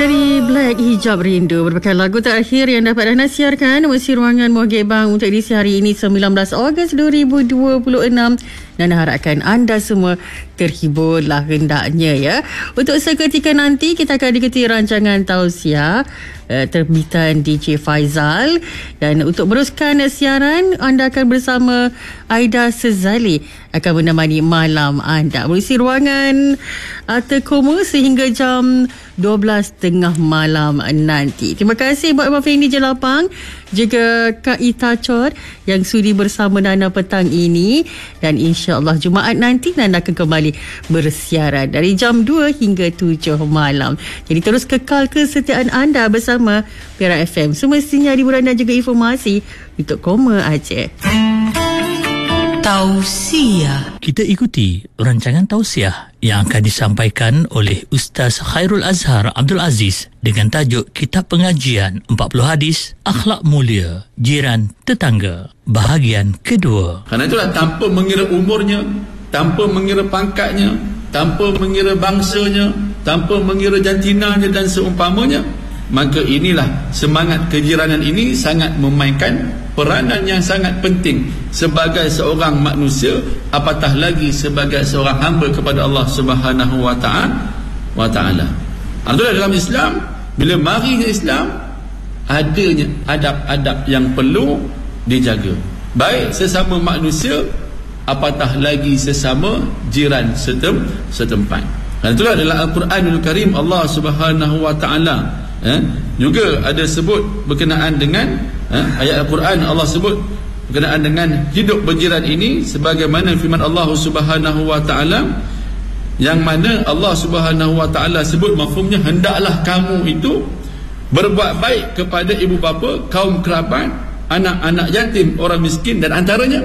dari Black Hijab Rindu merupakan lagu terakhir yang dapat anda siarkan mesti ruangan Muhagib Bang untuk edisi hari ini 19 Ogos 2026 dan harapkan anda semua terhibur lah hendaknya ya. Untuk seketika nanti kita akan diikuti rancangan tausiah terbitan DJ Faizal, dan untuk beruskan siaran anda akan bersama Aida Sezali akan menemani malam anda berisi ruangan Terkoma sehingga jam 12.30 malam nanti. Terima kasih buat Abang Fendi Jelapang, juga Kak Ita Chor yang sudi bersama Nana petang ini, dan insya-Allah Jumaat nanti Nana akan kembali bersiaran dari jam 2 hingga 7 malam. Jadi terus kekal kesetiaan anda bersama Perak FM. Semestinya hiburan dan juga informasi untuk Koma Aceh. Tausiah. Kita ikuti rancangan tausiah yang akan disampaikan oleh Ustaz Khairul Azhar Abdul Aziz dengan tajuk Kitab Pengajian 40 Hadis Akhlak Mulia Jiran Tetangga, bahagian kedua. Kerana itulah, tanpa mengira umurnya, tanpa mengira pangkatnya, tanpa mengira bangsanya, tanpa mengira jantinanya dan seumpamanya, maka inilah semangat kejiranan ini sangat memainkan peranan yang sangat penting sebagai seorang manusia, apatah lagi sebagai seorang hamba kepada Allah Subhanahu wa taala. Itulah dalam Islam, bila mari ke Islam, adanya adab-adab yang perlu dijaga, baik sesama manusia, apatah lagi sesama jiran setempat. Dan itulah dalam Al-Quranul Karim Allah Subhanahu wa taala juga ada sebut berkenaan dengan ayat Al-Quran. Allah sebut berkenaan dengan hidup berjiran ini sebagaimana firman Allah Subhanahu wa taala, yang mana Allah Subhanahu wa taala sebut mafhumnya, hendaklah kamu itu berbuat baik kepada ibu bapa, kaum kerabat, anak-anak yatim, orang miskin, dan antaranya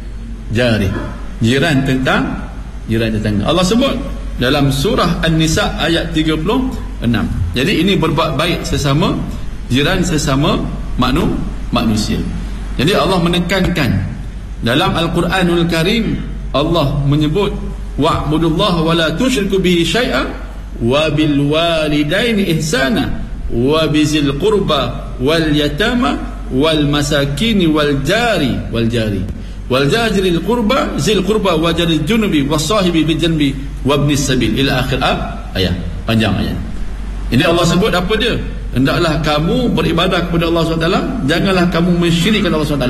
jiran tetangga. Allah sebut dalam surah An-Nisa ayat 36. Jadi ini berbuat baik sesama jiran, sesama manusia. Jadi Allah menekankan dalam Al-Quranul Karim, Allah menyebut wa'budullaha wa la tusyriku bihi syai'a wa bil walidaini ihsana wa bizil qurba wal yatama wal masakini wal jari zil qurba wa jaril junubi was sahibi bil janbi wa ibnis sabil ila akhir ayat. Panjang ayat. Ini Allah sebut apa dia? Hendaklah kamu beribadah kepada Allah SWT, janganlah kamu mensyirikkan Allah SWT.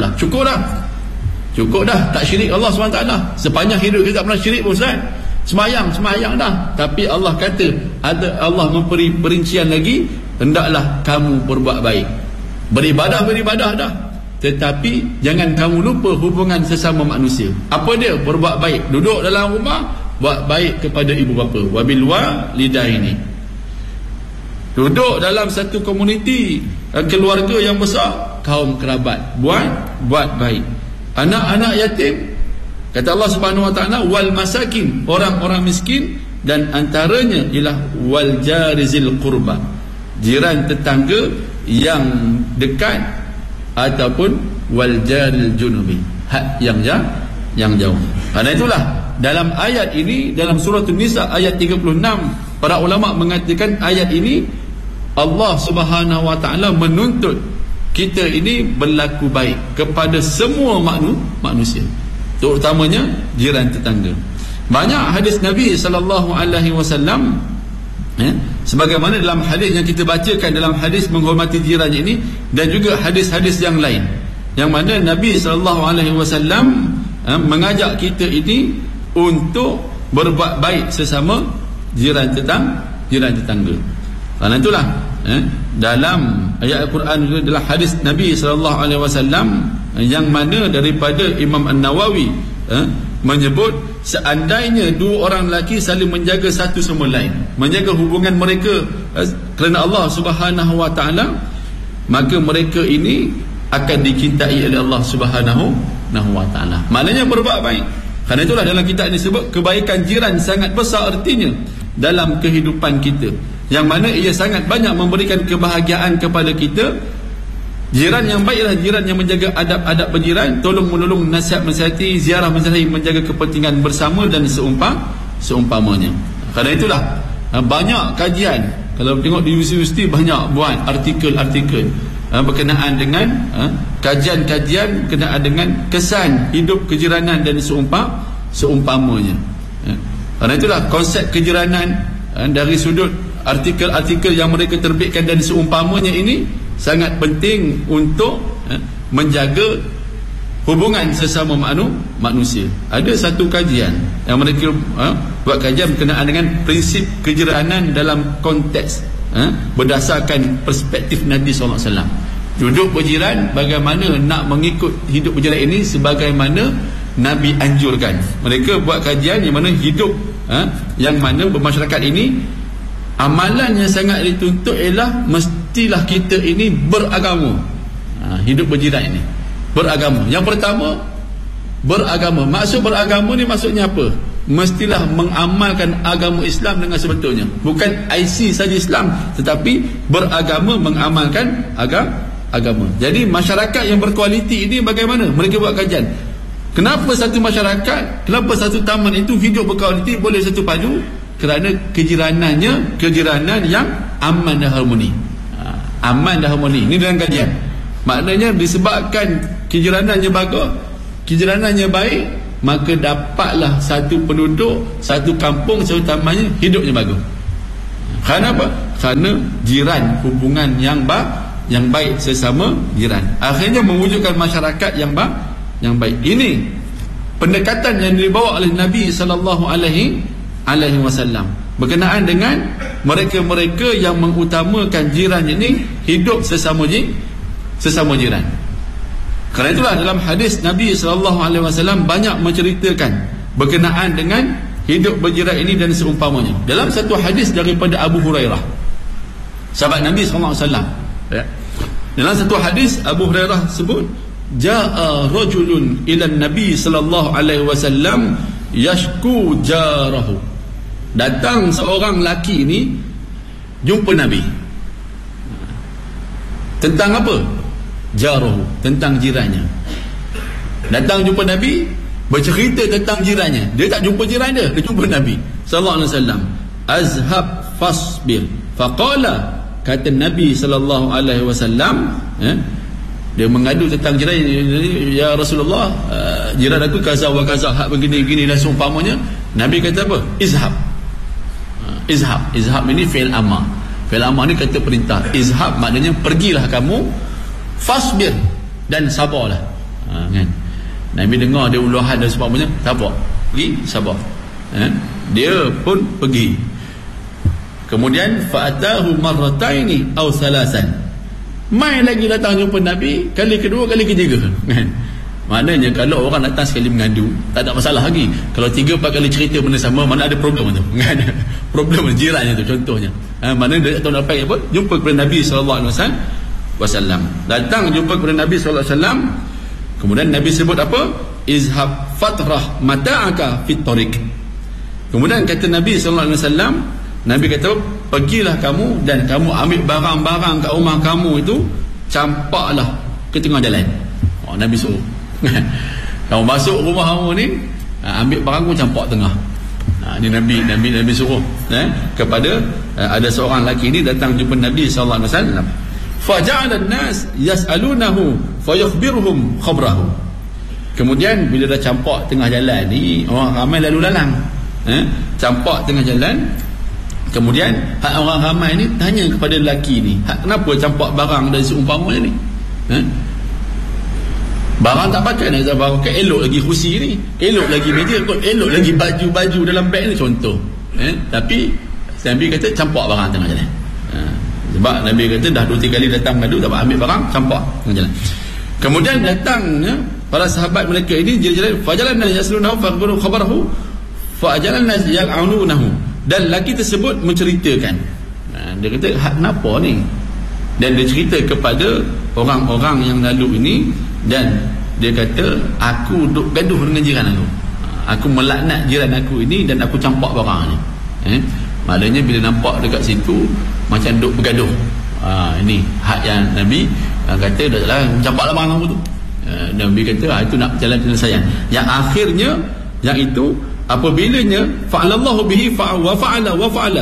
Cukup dah tak syirik Allah SWT. Sepanjang hidup kita tak pernah syirik pun, Ustaz. Semayang dah. Tapi Allah kata, Allah memberi perincian lagi, hendaklah kamu berbuat baik. Beribadah dah, tetapi jangan kamu lupa hubungan sesama manusia. Apa dia? Berbuat baik. Duduk dalam rumah, buat baik kepada ibu bapa. Wabil walidaini. Duduk dalam satu komuniti, keluarga yang besar, kaum kerabat, buat baik. Anak-anak yatim, kata Allah Subhanahu wa taala, wal masakin, orang-orang miskin, dan antaranya ialah wal jarizil qurba, jiran tetangga yang dekat, ataupun wal jaril junubi, hak yang jauh. Karena itulah dalam ayat ini, dalam surah An-Nisa ayat 36, para ulama mengatakan ayat ini Allah Subhanahu wa taala menuntut kita ini berlaku baik kepada semua manusia, terutamanya jiran tetangga. Banyak hadis Nabi sallallahu alaihi wasallam, sebagaimana dalam hadis yang kita bacakan, dalam hadis menghormati jiran ini, dan juga hadis-hadis yang lain, yang mana Nabi sallallahu alaihi wasallam mengajak kita ini untuk berbuat baik sesama jiran tetangga. Karena itulah dalam ayat Al-Quran, dalam hadis Nabi sallallahu alaihi wasallam yang mana daripada Imam An-Nawawi menyebut, seandainya dua orang lelaki saling menjaga satu sama lain, menjaga hubungan mereka kerana Allah Subhanahu wa taala, maka mereka ini akan dicintai oleh Allah Subhanahu wa taala. Maknanya berbuat baik. Karena itulah dalam kitab ini sebut kebaikan jiran sangat besar artinya dalam kehidupan kita, yang mana ia sangat banyak memberikan kebahagiaan kepada kita. Jiran yang baik adalah jiran yang menjaga adab-adab berjiran, tolong menolong, nasihat menasihati, ziarah menziarahi, menjaga kepentingan bersama dan seumpamanya. Kerana itulah banyak kajian Kalau tengok di universiti banyak buat artikel-artikel berkenaan dengan kajian-kajian berkenaan dengan kesan hidup kejiranan dan seumpamanya. Karena itulah konsep kejiranan dari sudut artikel-artikel yang mereka terbitkan dan seumpamanya ini sangat penting untuk menjaga hubungan sesama manusia. Ada satu kajian yang mereka buat kajian berkenaan dengan prinsip kejiranan dalam konteks berdasarkan perspektif Nabi SAW. Duduk berjiran, bagaimana nak mengikut hidup berjiran ini sebagaimana Nabi anjurkan. Mereka buat kajian yang mana hidup yang mana bermasyarakat ini, amalan yang sangat dituntut ialah mestilah kita ini beragama. Hidup berjiran ini beragama. Yang pertama, beragama. Maksud beragama ni maksudnya apa? Mestilah mengamalkan agama Islam dengan sebetulnya. Bukan IC saja Islam, tetapi beragama, mengamalkan agama. Jadi masyarakat yang berkualiti ini bagaimana? Mereka buat kajian. Kenapa satu masyarakat, kenapa satu taman itu hidup berkualiti, boleh satu padu? Kerana kejiranan yang aman dan harmoni. Aman dan harmoni. Ini dalam kajian. Maknanya disebabkan kejiranannya bagus, kejiranannya baik, maka dapatlah satu penduduk, satu kampung, satu tamannya hidupnya bagus. Kerana apa? Kerana jiran, hubungan yang baik sesama jiran. Akhirnya mewujudkan masyarakat yang baik. Ini pendekatan yang dibawa oleh Nabi sallallahu alaihi wasallam berkenaan dengan mereka-mereka yang mengutamakan jiran ini hidup sesama jiran. Kerana itulah dalam hadis Nabi SAW banyak menceritakan berkenaan dengan hidup berjiran ini dan seumpamanya. Dalam satu hadis daripada Abu Hurairah, sahabat Nabi SAW, dalam satu hadis Abu Hurairah sebut, ja'a rajulun ila Nabi SAW yashku jarahu. Datang seorang lelaki ini jumpa Nabi. Tentang apa? Jarahu, tentang jirannya. Datang jumpa Nabi, bercerita tentang jirannya. Dia tak jumpa jiran dia jumpa Nabi sallallahu alaihi wasallam. Azhab fasbir. Faqala, kata Nabi sallallahu alaihi wasallam, dia mengadu tentang jiran, ya Rasulullah, jiran aku kaza wa kaza, hak begini-begini dan seumpamanya. Nabi kata apa? Izhab. Izhab ini fi'il amar. Fi'il amar ni kata perintah. Izhab maknanya pergilah kamu, fasbir, dan sabarlah. Kan? Nabi dengar dia uluhan dan sebagainya, sabar. Pergi, sabar. Dia pun pergi. Kemudian fa'atahu marrataini aw thalasan. Mai lagi datang jumpa Nabi, kali kedua, kali ketiga. Kan? Maknanya kalau orang datang sekali mengadu, tak ada masalah lagi. Kalau 3-4 kali cerita benda sama, mana ada problem tu? Kan? Problem jirannya tu contohnya. Maknanya dia tak tahu apa apa, jumpa kepada Nabi sallallahu alaihi wasallam. Datang jumpa kepada Nabi sallallahu alaihi wasallam. Kemudian Nabi sebut apa? Izhab fatrah mata'aka fit tariq. Kemudian kata Nabi sallallahu alaihi wasallam, Nabi kata, pergilah kamu dan kamu ambil barang-barang kat rumah kamu itu, campaklah ke tengah jalan. Nabi suruh. Kamu masuk rumah kamu ni, ambil barang kamu campak tengah. Ini Nabi suruh kepada ada seorang lelaki ni datang jumpa Nabi sallallahu alaihi wasallam. Faja'ala an-nas yas'alunahu fayukhbiruhum khabrahu. Kemudian bila dah campak tengah jalan ni, orang ramai lalu lalang. Campak tengah jalan. Kemudian orang ramai ni tanya kepada lelaki ni, kenapa campak barang dan seumpamanya ni? Barang tak pakai nak barang pakai, elok lagi kursi ni, elok lagi meja, elok lagi baju-baju dalam beg ni contoh. Tapi Nabi kata campak barang tengah jalan. Sebab Nabi kata dah 2-3 kali datang ngadu, tak ambil barang, campak tengah jalan. Kemudian datang para sahabat mereka ini jalan-jalan, fajalan nas yaslunahu faghfiru khabarahu fajalan nas ya'ununahu. Dan lelaki tersebut menceritakan, dia kata kenapa ni, dan dia cerita kepada orang-orang yang lalu ini. Dan dia kata, aku duk gaduh dengan jiran aku melaknat jiran aku ini dan aku campak barang ni. Maknanya bila nampak dekat situ macam duk bergaduh. Ini hak yang Nabi kata, dah salah, campaklah barang kamu tu. Nabi kata itu nak jalan penyelesaian. Yang akhirnya, yang itu apabilanya fa'alallahu bihi wa fa'ala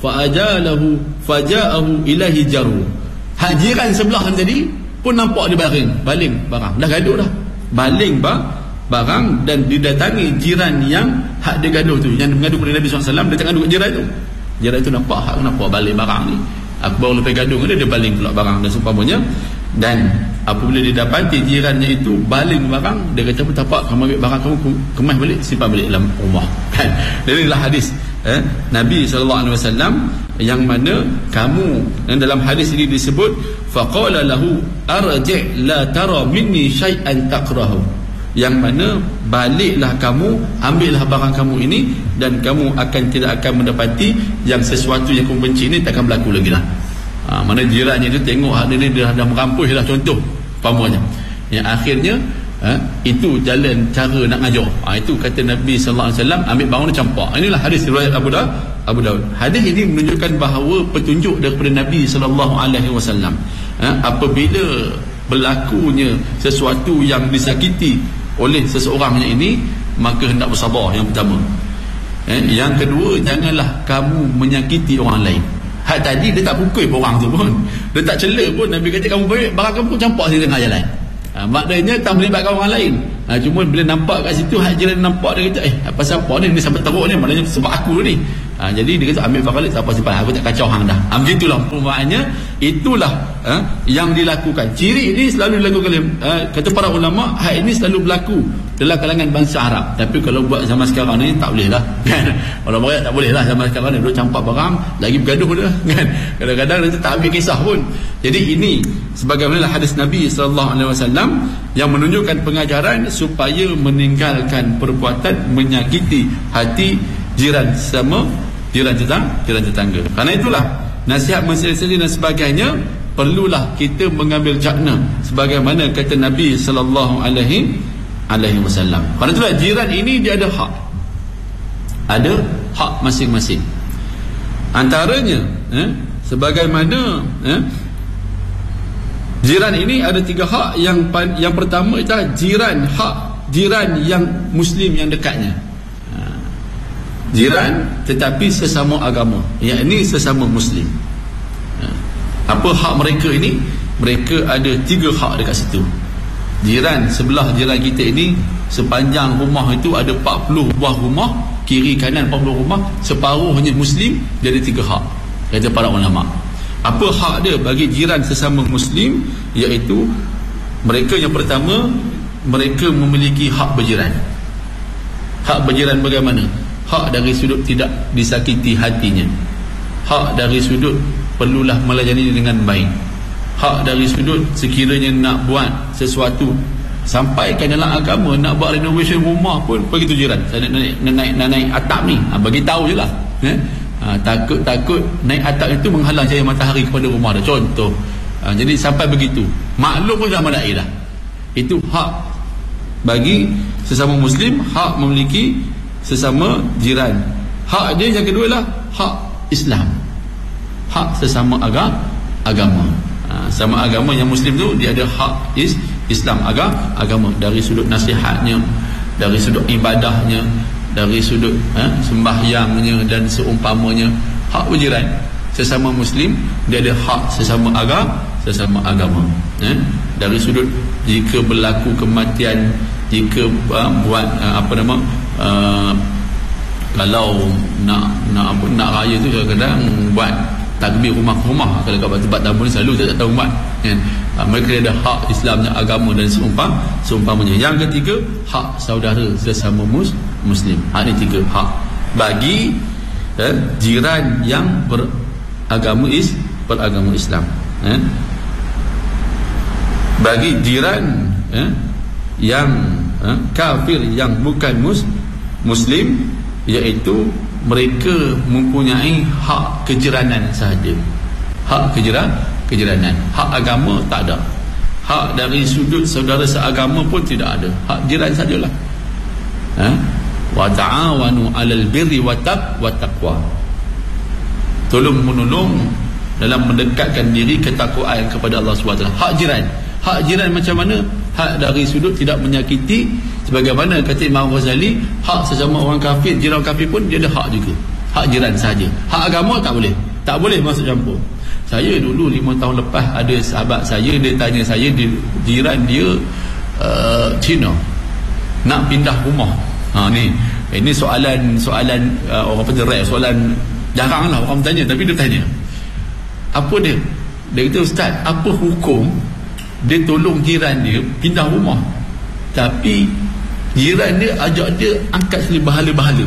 faja'ahu ilahi jaru. Hak jiran sebelah tadi pun nampak dia baling barang. Dah gaduh dah. Baling barang dan didatangi jiran yang hak dia gaduh tu, yang mengadu kepada Nabi SAW. Dia tengah duduk jiran tu. Jiran tu nampak hak kenapa baling barang ni. Aku baru lepas gaduh dengan dia balik pula barang dan seumpamanya. Dan apabila dia dapati jirannya itu baling barang, dia kata pun tapak, kamu ambil barang kamu, kemas balik, simpan balik dalam rumah. Kan? Jadi inilah hadis Nabi SAW yang mana kamu, dan dalam hadis ini disebut faqala lahu arji' la tara minni syai'an takrahu, yang mana baliklah kamu, ambillah barang kamu ini, dan kamu tidak akan mendapati yang sesuatu yang kamu benci ini takkan berlaku lagi lah. Mana jirannya itu tengok hal ini dia dah merampuh dah, contoh pamannya, yang akhirnya itu jalan cara nak ngajar. Itu kata Nabi SAW, ambil barang dia campak. Inilah hadis riwayat Abu Daud. Hadis ini menunjukkan bahawa petunjuk daripada Nabi SAW, apabila berlakunya sesuatu yang disakiti oleh seseorangnya ini, maka hendak bersabar, yang pertama. Yang kedua, janganlah kamu menyakiti orang lain. Hak tadi dia tak pukul pun orang tu pun, dia tak cela pun. Nabi kata kamu baik, barang kamu campak di tengah jalan. Maknanya tak melibatkan orang lain. Cuma bila nampak kat situ, hak jiran nampak, dia kata pasal apa ni sampai teruk ni, maknanya sebab aku ni. Jadi dia kata ambil barang tak apa, simpan, aku tak kacau hang dah. Begitulah perumpamannya. Itulah yang dilakukan. Ciri ini selalu dilakukan, kata para ulama, hal ini selalu berlaku dalam kalangan bangsa Arab. Tapi kalau buat zaman sekarang ni tak boleh lah, kan? Kalau banyak tak boleh lah zaman sekarang ni, duduk campak barang lagi bergaduh dah, kan? Kadang-kadang dia tak ambil kisah pun. Jadi ini sebagaimana hadis Nabi SAW yang menunjukkan pengajaran supaya meninggalkan perbuatan menyakiti hati jiran sama jiran tetangga. Karena itulah nasihat mensiasati dan sebagainya perlulah kita mengambil cakna sebagaimana kata Nabi sallallahu alaihi wasallam. Karena itulah jiran ini dia ada hak masing-masing. Antaranya sebagaimana jiran ini ada 3 hak. Yang pertama adalah jiran yang muslim yang dekatnya. Jiran tetapi sesama agama, yakni sesama muslim. Apa hak mereka ini? Mereka ada 3 hak dekat situ. Jiran sebelah jiran kita ini, sepanjang rumah itu ada 40 buah rumah, kiri kanan 40 rumah, separuhnya muslim, dia ada 3 hak, kata para ulama. Apa hak dia bagi jiran sesama muslim? Iaitu mereka yang pertama, mereka memiliki hak berjiran. Hak berjiran bagaimana? Hak dari sudut tidak disakiti hatinya. Hak dari sudut perlulah melayani dengan baik. Hak dari sudut sekiranya nak buat sesuatu, sampaikan dalam agama, nak buat renovation rumah pun begitu jiran, saya nak naik atap ni, bagi tahu je lah. Takut naik atap itu menghalang cahaya matahari kepada rumah dah, contoh. Jadi sampai begitu, maklum pun dah madai dah. Itu hak bagi sesama muslim, hak memiliki sesama jiran. Hak dia yang kedua lah hak Islam, hak sesama agama. Sama agama yang muslim tu dia ada hak Islam, agama, dari sudut nasihatnya, dari sudut ibadahnya, dari sudut sembahyangnya dan seumpamanya. Hak berjiran sesama muslim, dia ada hak sesama agama. Dari sudut jika berlaku kematian, jika buat kalau nak raya tu kadang-kadang buat takbir rumah ke rumah. Kalau kat tempat tamu ni selalu tak tahu umat, kan? Mereka ada hak Islamnya, agama dan seumpamanya. Yang ketiga, hak saudara sesama muslim. Ini 3 hak bagi jiran yang beragama Islam. Bagi jiran yang kafir, yang bukan muslim, iaitu mereka mempunyai hak kejiranan sahaja. Hak kejiranan. Hak agama tak ada. Hak dari sudut saudara seagama pun tidak ada. Hak jiran sajalah. Wa ta'awanu 'alal birri wa taqwa. Tolong menolong dalam mendekatkan diri ketakwaan kepada Allah SWT. Hak jiran. Hak jiran macam mana? Hak dari sudut tidak menyakiti, sebagaimana kata Imam Ghazali, hak sesama orang kafir, jiran kafir pun dia ada hak juga. hak jiran sahaja. Hak agama tak boleh. Tak boleh masuk campur. Saya dulu 5 tahun lepas ada sahabat saya, dia tanya saya, jiran dia Cina nak pindah rumah. Ini soalan orang penjerai, soalan jarang lah orang tanya, tapi dia tanya apa dia kata, ustaz, apa hukum dia tolong jiran dia pindah rumah, tapi jiran dia ajak dia angkat sekali bahala-bahala.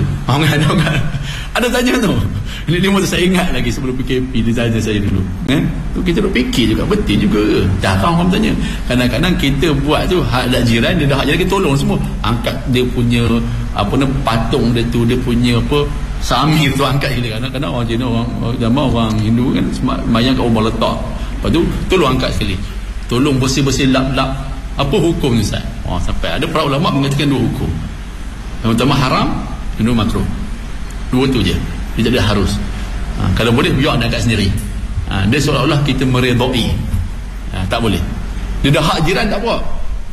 Ada tanya tu. Ini masa saya ingat lagi sebelum PKP, dia tanya saya dulu. Tu kita duk fikir juga, betul juga ke? Jarang orang tanya. Kadang-kadang kita buat tu hak dak jiran, dia dah hak jiran kita tolong semua. Angkat dia punya patung dia tu, dia punya samir tu angkat kita. Kadang-kadang orang Cina, orang Hindu kan sembahyang kat rumah letak. Lepas tu tolong angkat sekali. Tolong bersih-bersih lap-lap. Apa hukum ni, Ustaz? Sampai ada para ulama mengatakan 2 hukum. Yang pertama haram, yang kedua makruh. 2 tu je. Dia tak harus. Kalau boleh biar dia angkat sendiri. Dia seolah-olah kita meredai. Tak boleh. Dia dah hak jiran tak apa.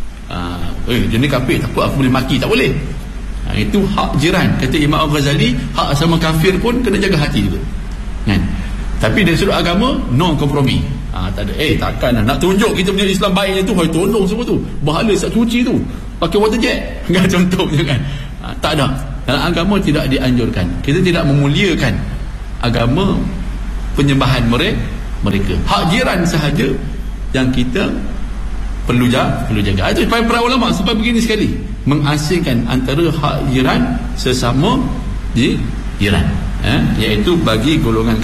Dia ni kafir, tak apa, aku boleh maki, tak boleh. Itu hak jiran. Kata Imam Al-Ghazali, hak sama kafir pun kena jaga hati juga. Kan? Tapi dari sudut agama, no kompromi. Tak ada. Takkan nak tunjuk kita punya Islam baiknya tu, tolong semua tu. Bahala saat cuci tu, pakai water jet. Kan contohnya kan. Tak ada. Dalam agama tidak dianjurkan. Kita tidak memuliakan agama penyembahan mereka. Hak jiran sahaja yang kita perlu jaga. Itu para ulama sampai begini sekali, mengasingkan antara hak jiran sesama jiran, iaitu bagi golongan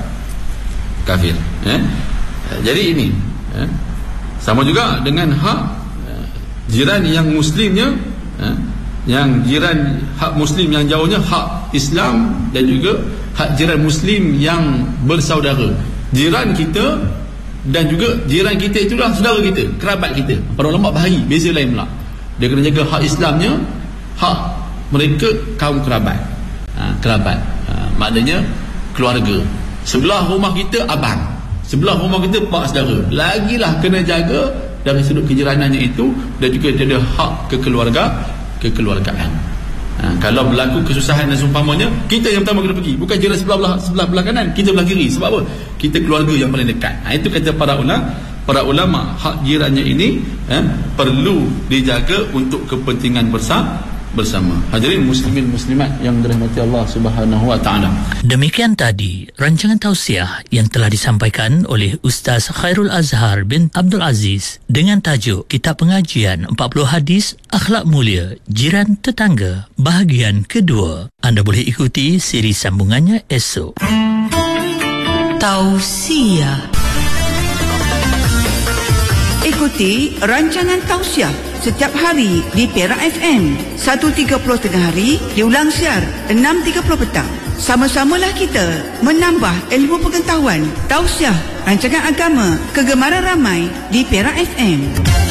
kafir. Jadi ini sama juga dengan hak jiran yang muslimnya, yang jiran hak muslim yang jauhnya, hak Islam, dan juga hak jiran muslim yang bersaudara. Jiran kita dan juga jiran kita itulah saudara kita, kerabat kita. Para ulama bahagi beza lain pula. Dia kena jaga hak Islamnya, hak mereka kaum kerabat. Maknanya keluarga. Sebelah rumah kita abang, sebelah rumah kita pak saudara. Lagilah kena jaga dari sudut kejiranannya itu, dan juga dia ada hak kekeluargaan. Kalau berlaku kesusahan dan seumpamanya, kita yang pertama kena pergi, bukan jiran sebelah kanan, kita belah kiri. Sebab apa? Kita keluarga yang paling dekat. Itu kata para ulama, hak jirannya ini perlu dijaga untuk kepentingan bersama. Hadirin muslimin muslimat yang dirahmati Allah Subhanahu wa taala. Demikian tadi rancangan tausiah yang telah disampaikan oleh Ustaz Khairul Azhar bin Abdul Aziz dengan tajuk Kitab Pengajian 40 Hadis Akhlak Mulia Jiran Tetangga bahagian kedua. Anda boleh ikuti siri sambungannya esok. Tausiah. Ikuti rancangan tausiah setiap hari di Perak FM 1.30 tengah hari, diulang siar 6.30 petang. Sama-samalah kita menambah ilmu pengetahuan. Tausiah rancangan agama kegemaran ramai di Perak FM.